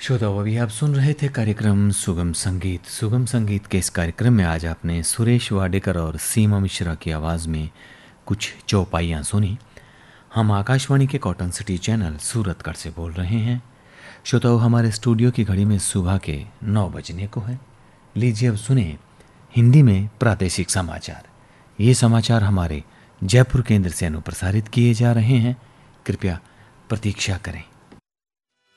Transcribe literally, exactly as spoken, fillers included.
श्रोताओ, अभी आप सुन रहे थे कार्यक्रम सुगम संगीत। सुगम संगीत के इस कार्यक्रम में आज आपने सुरेश वाडेकर और सीमा मिश्रा की आवाज़ में कुछ चौपाइयाँ सुनी। हम आकाशवाणी के कॉटन सिटी चैनल सूरतगढ़ से बोल रहे हैं। श्रोताओ, हमारे स्टूडियो की घड़ी में सुबह के नौ बजने को है। लीजिए अब सुने हिंदी में प्रादेशिक समाचार। ये समाचार हमारे जयपुर केंद्र से अनुप्रसारित किए जा रहे हैं। कृपया प्रतीक्षा करें।